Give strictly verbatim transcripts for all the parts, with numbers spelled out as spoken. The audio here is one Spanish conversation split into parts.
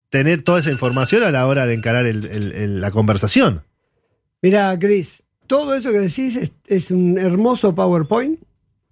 tener toda esa información a la hora de encarar el, el, el, la conversación. Mirá, Cris, todo eso que decís es, es un hermoso PowerPoint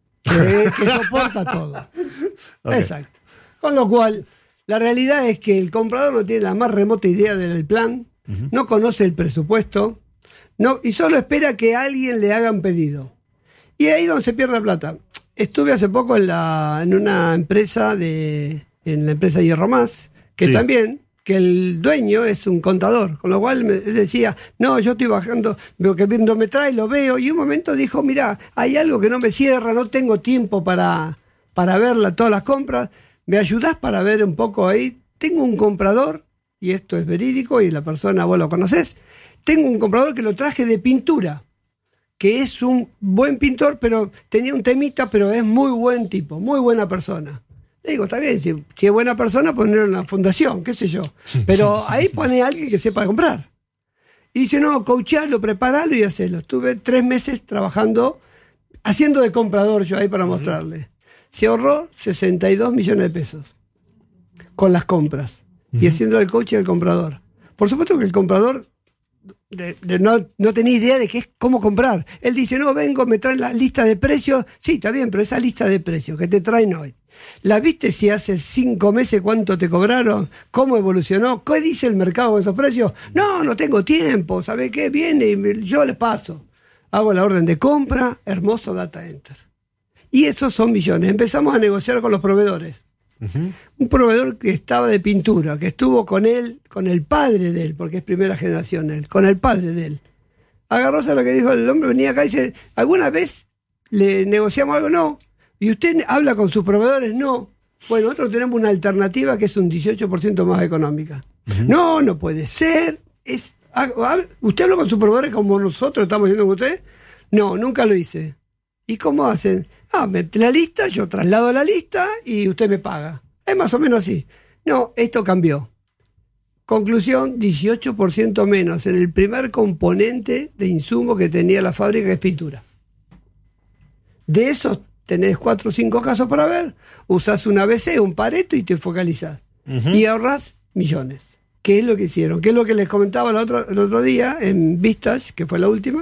que, que soporta todo. Okay. Exacto. Con lo cual, la realidad es que el comprador no tiene la más remota idea del plan, uh-huh. no conoce el presupuesto, no, y solo espera que alguien le haga un pedido. Y ahí es donde se pierde la plata. Estuve hace poco en, la, en una empresa, de, en la empresa Hierro Más, que sí. también, que el dueño es un contador, con lo cual me decía, no, yo estoy bajando, veo que viendo me trae, lo veo, y un momento dijo, mirá, hay algo que no me cierra, no tengo tiempo para, para ver la, todas las compras, ¿me ayudás para ver un poco ahí? Tengo un comprador, y esto es verídico, y la persona vos lo conocés, tengo un comprador que lo traje de pintura, que es un buen pintor, pero tenía un temita, pero es muy buen tipo, muy buena persona. Le digo, está bien, si, si es buena persona, ponerlo en la fundación, qué sé yo. Pero ahí pone a alguien que sepa comprar. Y dice, no, coachalo, preparalo y hacelo. Estuve tres meses trabajando, haciendo de comprador yo ahí para uh-huh. mostrarle. Se ahorró sesenta y dos millones de pesos con las compras. Uh-huh. Y haciendo el coach del comprador. Por supuesto que el comprador de, de no, no tenía idea de qué es cómo comprar. Él dice, no, vengo, me traen la lista de precios. Sí, está bien, pero esa lista de precios que te traen hoy, ¿la viste si hace cinco meses cuánto te cobraron? ¿Cómo evolucionó? ¿Qué dice el mercado con esos precios? No, no tengo tiempo, ¿sabe qué? Viene y yo les paso. Hago la orden de compra, hermoso data enter. Y esos son millones. Empezamos a negociar con los proveedores. Uh-huh. Un proveedor que estaba de pintura, que estuvo con él, con el padre de él, porque es primera generación él, con el padre de él. Agarró a lo que dijo el hombre, venía acá y dice, ¿alguna vez le negociamos algo? No. ¿Y usted habla con sus proveedores? No. Bueno, nosotros tenemos una alternativa que es un dieciocho por ciento más económica. Uh-huh. No, no puede ser. Es, ¿usted habla con sus proveedores como nosotros estamos haciendo con usted? No, nunca lo hice. ¿Y cómo hacen? Ah, mete la lista, yo traslado la lista y usted me paga. Es más o menos así. No, esto cambió. Conclusión, dieciocho por ciento menos en el primer componente de insumo que tenía la fábrica, que es pintura. De esos tenés cuatro o cinco casos para ver, usás un A B C, un Pareto y te focalizás. Uh-huh. Y ahorrás millones. ¿Qué es lo que hicieron? ¿Qué es lo que les comentaba el otro, el otro día en Vistas, que fue la última?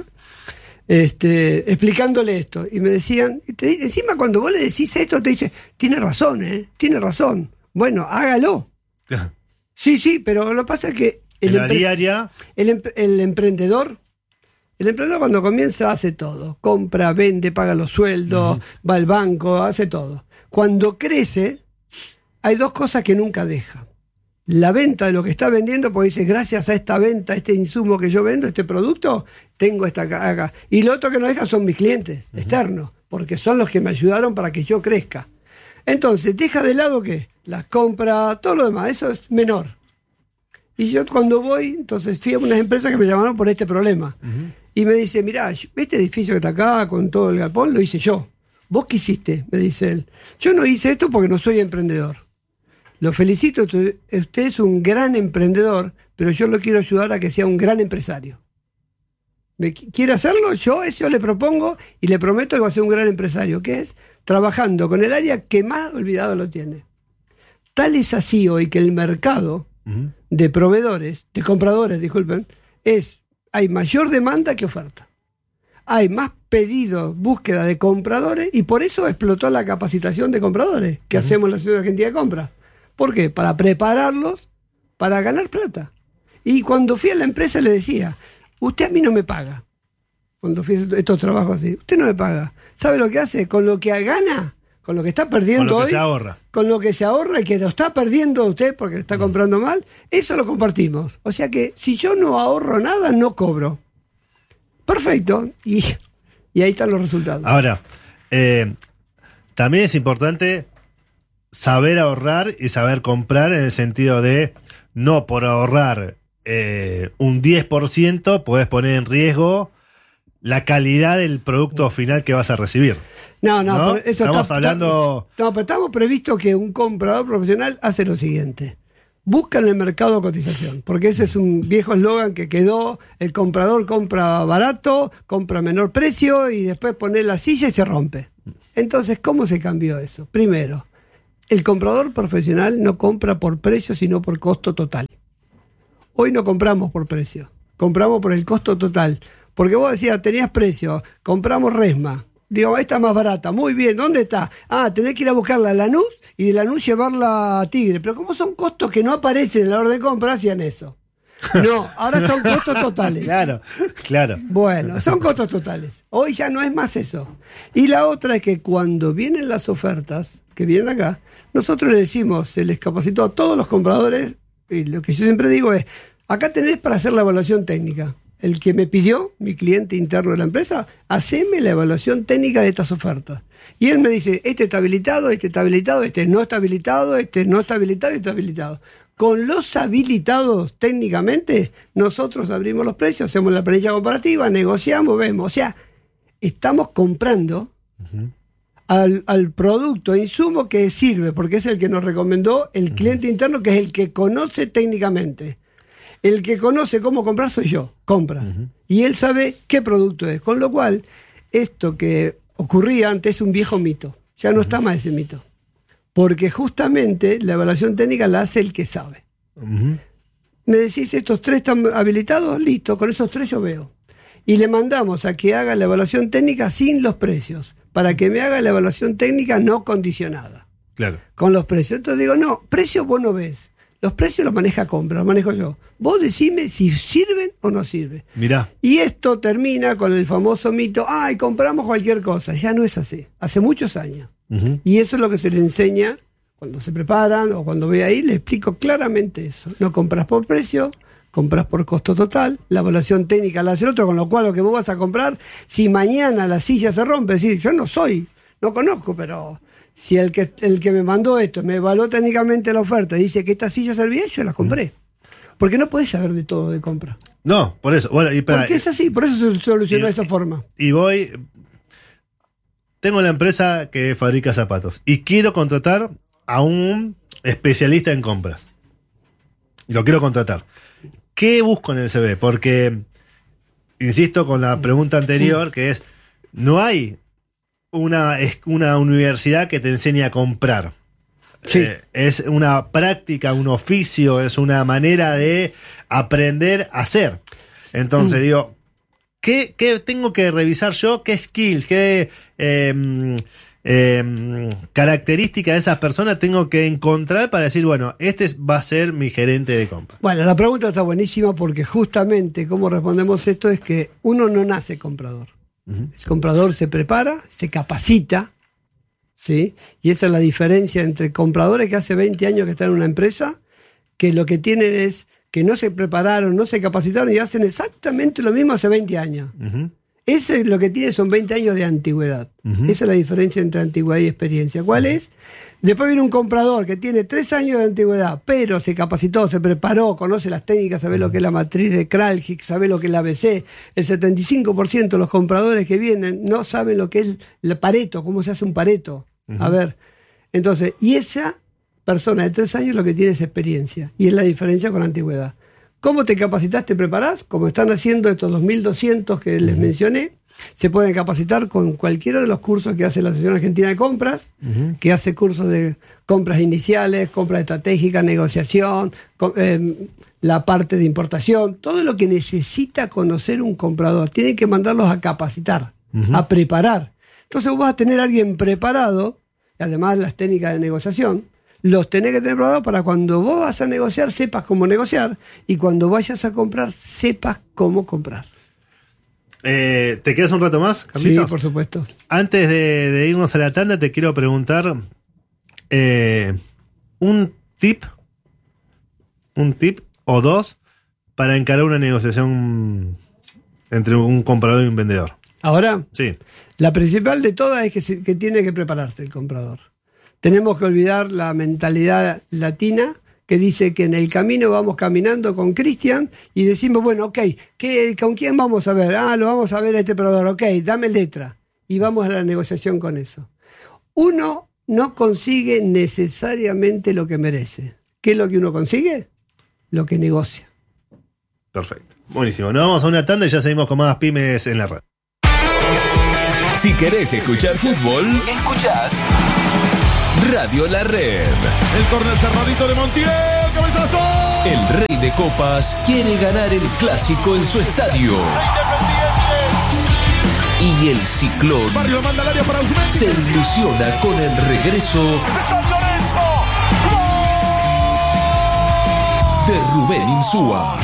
Este, explicándole esto. Y me decían, te, encima cuando vos le decís esto, te dice, tiene razón, ¿eh? Tiene razón. Bueno, hágalo. Uh-huh. Sí, sí, pero lo que pasa es que el, la empre- diaria... el, el emprendedor... El emprendedor cuando comienza hace todo. Compra, vende, paga los sueldos, uh-huh. va al banco, hace todo. Cuando crece, hay dos cosas que nunca deja. La venta de lo que está vendiendo, porque dice, gracias a esta venta, a este insumo que yo vendo, este producto, tengo esta acá. Y lo otro que no deja son mis clientes uh-huh. externos, porque son los que me ayudaron para que yo crezca. Entonces, deja de lado ¿qué? Las compras, todo lo demás, eso es menor. Y yo cuando voy, entonces fui a unas empresas que me llamaron por este problema. Uh-huh. Y me dice, mirá, este edificio que está acá con todo el galpón lo hice yo. ¿Vos qué hiciste? Me dice él. Yo no hice esto porque no soy emprendedor. Lo felicito, usted es un gran emprendedor, pero yo lo quiero ayudar a que sea un gran empresario. ¿Me quiere hacerlo? Yo eso le propongo y le prometo que va a ser un gran empresario, que es trabajando con el área que más olvidado lo tiene. Tal es así hoy que el mercado uh-huh. de proveedores, de compradores, disculpen, es... hay mayor demanda que oferta. Hay más pedidos, búsqueda de compradores, y por eso explotó la capacitación de compradores que uh-huh. hacemos en la Asociación Argentina de Compras. ¿Por qué? Para prepararlos para ganar plata. Y cuando fui a la empresa le decía, usted a mí no me paga. Cuando fui a estos trabajos así, usted no me paga. ¿Sabe lo que hace? Con lo que gana, con lo que está perdiendo con lo que hoy, se ahorra. Con lo que se ahorra y que lo está perdiendo usted porque está comprando mal, eso lo compartimos. O sea que si yo no ahorro nada, no cobro. Perfecto. Y, y ahí están los resultados. Ahora, eh, también es importante saber ahorrar y saber comprar en el sentido de no por ahorrar eh, un diez por ciento podés poner en riesgo la calidad del producto final que vas a recibir. No, no, ¿no? Eso estamos está, hablando... No, pero estamos previsto que un comprador profesional hace lo siguiente. Busca en el mercado cotización, porque ese es un viejo eslogan que quedó, el comprador compra barato, compra a menor precio y después pone la silla y se rompe. Entonces, ¿cómo se cambió eso? Primero, el comprador profesional no compra por precio, sino por costo total. Hoy no compramos por precio, compramos por el costo total. Porque vos decías, tenías precio, compramos Resma. Digo, esta es más barata, muy bien, ¿dónde está? Ah, tenés que ir a buscarla a Lanús y de Lanús llevarla a Tigre. Pero como son costos que no aparecen en la orden de compra, hacían eso. No, ahora son costos totales. Claro, claro. Bueno, son costos totales. Hoy ya no es más eso. Y la otra es que cuando vienen las ofertas, que vienen acá, nosotros le decimos, se les capacitó a todos los compradores, y lo que yo siempre digo es, acá tenés para hacer la evaluación técnica. El que me pidió, mi cliente interno de la empresa, haceme la evaluación técnica de estas ofertas. Y él me dice, este está habilitado, este está habilitado, este no está habilitado, este no está habilitado y está habilitado. Con los habilitados técnicamente, nosotros abrimos los precios, hacemos la planilla comparativa, negociamos, vemos. O sea, estamos comprando uh-huh. al, al producto, insumo que sirve, porque es el que nos recomendó el uh-huh. cliente interno, que es el que conoce técnicamente. El que conoce cómo comprar soy yo, compra. Uh-huh. Y él sabe qué producto es. Con lo cual, esto que ocurría antes es un viejo mito. Ya no uh-huh. está más ese mito. Porque justamente la evaluación técnica la hace el que sabe. Uh-huh. Me decís, estos tres están habilitados, listo, con esos tres yo veo. Y le mandamos a que haga la evaluación técnica sin los precios, para que me haga la evaluación técnica no condicionada. Claro. Con los precios. Entonces digo, no, precios vos no ves. Los precios los maneja compra, los manejo yo. Vos decime si sirven o no sirven. Mirá. Y esto termina con el famoso mito, ay, compramos cualquier cosa. Ya no es así. Hace muchos años. Uh-huh. Y eso es lo que se le enseña cuando se preparan o cuando voy ahí, le explico claramente eso. No compras por precio, compras por costo total. La evaluación técnica la hace el otro, con lo cual lo que vos vas a comprar, si mañana la silla se rompe, es decir, yo no soy, no conozco, pero... Si el que, el que me mandó esto me evaluó técnicamente la oferta y dice que esta silla servía, yo la compré. Porque no podés saber de todo de compra. No, por eso. Bueno, y para, Porque es así, por eso se solucionó de esa forma. Y voy... Tengo la empresa que fabrica zapatos y quiero contratar a un especialista en compras. Y lo quiero contratar. ¿Qué busco en el C V? Porque, insisto con la pregunta anterior, que es, no hay... Una, es una universidad que te enseña a comprar. Sí. Eh, es una práctica, un oficio, es una manera de aprender a hacer. Entonces, mm. digo, ¿qué, ¿qué tengo que revisar yo? ¿Qué skills, qué eh, eh, características de esas personas tengo que encontrar para decir, bueno, este va a ser mi gerente de compra? Bueno, la pregunta está buenísima porque justamente cómo respondemos esto es que uno no nace comprador. El comprador se prepara, se capacita, ¿sí? Y esa es la diferencia entre compradores que hace veinte años que están en una empresa, que lo que tienen es que no se prepararon, no se capacitaron y hacen exactamente lo mismo hace veinte años. Uh-huh. Eso es lo que tiene, son veinte años de antigüedad. Uh-huh. Esa es la diferencia entre antigüedad y experiencia. ¿Cuál uh-huh. es? Después viene un comprador que tiene tres años de antigüedad, pero se capacitó, se preparó, conoce las técnicas, sabe uh-huh. lo que es la matriz de Kraljic, sabe lo que es la A B C. El setenta y cinco por ciento de los compradores que vienen no saben lo que es el Pareto, cómo se hace un Pareto. Uh-huh. A ver, entonces, y esa persona de tres años lo que tiene es experiencia, y es la diferencia con la antigüedad. ¿Cómo te capacitas, te preparás? Como están haciendo estos dos mil doscientos que les uh-huh. mencioné, se pueden capacitar con cualquiera de los cursos que hace la Asociación Argentina de Compras, uh-huh. que hace cursos de compras iniciales, compras estratégicas, negociación, com- eh, la parte de importación, todo lo que necesita conocer un comprador. Tienen que mandarlos a capacitar, uh-huh. a preparar. Entonces vos vas a tener a alguien preparado, además las técnicas de negociación, los tenés que tener preparados para cuando vos vas a negociar, sepas cómo negociar, y cuando vayas a comprar, sepas cómo comprar. Eh, ¿Te quedas un rato más, Carlitos? Sí, por supuesto. Antes de, de irnos a la tanda, te quiero preguntar eh, un tip, un tip o dos para encarar una negociación entre un comprador y un vendedor. ¿Ahora? Sí. La principal de todas es que, se, que tiene que prepararse el comprador. Tenemos que olvidar la mentalidad latina que dice que en el camino vamos caminando con Cristian y decimos, bueno, ok, ¿qué, ¿con quién vamos a ver? Ah, lo vamos a ver a este proveedor, ok, dame letra. Y vamos a la negociación con eso. Uno no consigue necesariamente lo que merece. ¿Qué es lo que uno consigue? Lo que negocia. Perfecto. Buenísimo. Nos vamos a una tanda y ya seguimos con más pymes en la red. Si querés escuchar fútbol, escuchás Radio La Red. El córner cerradito de Montiel, cabezazo. El rey de de Copas quiere ganar el clásico en su estadio. Y el Ciclón Barrio manda al área para Usmendi. se ilusiona con el regreso De San Lorenzo. de Rubén Insúa.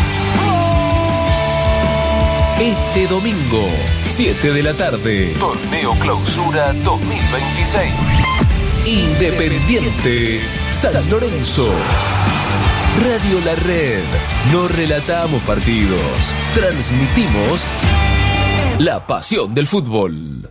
Este domingo, siete de la tarde, Torneo Clausura dos mil veintiséis. Independiente San Lorenzo. Radio La Red. No relatamos partidos, transmitimos la pasión del fútbol.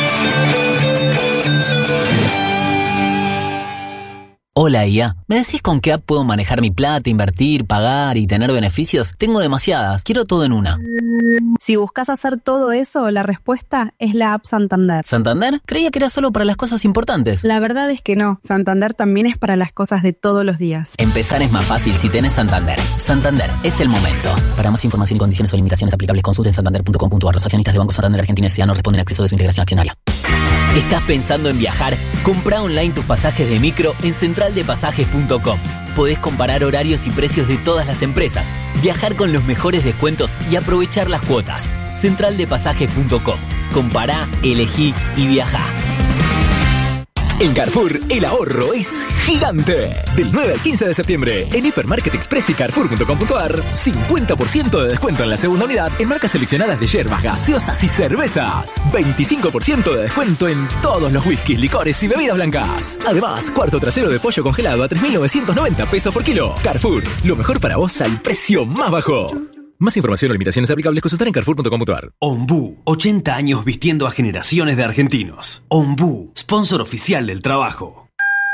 Hola I A, ¿me decís con qué app puedo manejar mi plata, invertir, pagar y tener beneficios? Tengo demasiadas, quiero todo en una. Si buscas hacer todo eso, la respuesta es la app Santander. ¿Santander? Creía que era solo para las cosas importantes. La verdad es que no, Santander también es para las cosas de todos los días. Empezar es más fácil si tenés Santander. Santander, es el momento. Para más información y condiciones o limitaciones aplicables, consulten santander punto com punto a r. Los accionistas de Banco Santander Argentina S A no responden a acceso de su integración accionaria. ¿Estás pensando en viajar? Comprá online tus pasajes de micro en central de pasajes punto com. Podés comparar horarios y precios de todas las empresas, viajar con los mejores descuentos y aprovechar las cuotas. central de pasajes punto com. Compará, elegí y viajá. En Carrefour, el ahorro es gigante. Del nueve al quince de septiembre, en Hipermarket Express y Carrefour punto com punto a r, cincuenta por ciento de descuento en la segunda unidad en marcas seleccionadas de yerbas, gaseosas y cervezas. veinticinco por ciento de descuento en todos los whiskies, licores y bebidas blancas. Además, cuarto trasero de pollo congelado a tres mil novecientos noventa pesos por kilo. Carrefour, lo mejor para vos al precio más bajo. Más información o limitaciones aplicables consultar en carrefour punto com punto a r. Ombú, ochenta años vistiendo a generaciones de argentinos. Ombú, sponsor oficial del trabajo.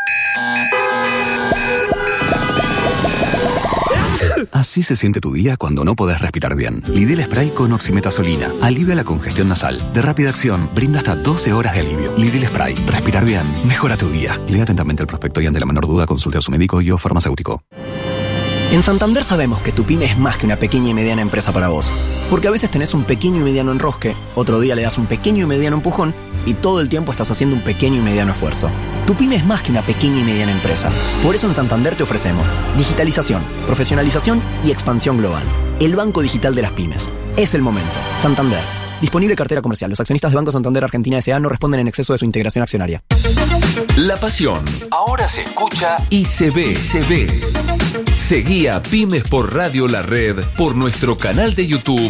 Así se siente tu día cuando no podés respirar bien. Lidl Spray con oximetazolina alivia la congestión nasal. De rápida acción, brinda hasta doce horas de alivio. Lidl Spray, respirar bien, mejora tu día. Lea atentamente el prospecto y ante la menor duda consulte a su médico y o farmacéutico. En Santander sabemos que tu pyme es más que una pequeña y mediana empresa para vos. Porque a veces tenés un pequeño y mediano enrosque, otro día le das un pequeño y mediano empujón y todo el tiempo estás haciendo un pequeño y mediano esfuerzo. Tu pyme es más que una pequeña y mediana empresa. Por eso en Santander te ofrecemos digitalización, profesionalización y expansión global. El banco digital de las pymes. Es el momento. Santander. Disponible cartera comercial. Los accionistas de Banco Santander Argentina S A no responden en exceso de su integración accionaria. La pasión ahora se escucha y se ve. Se ve. Seguí a Pymes por Radio La Red por nuestro canal de YouTube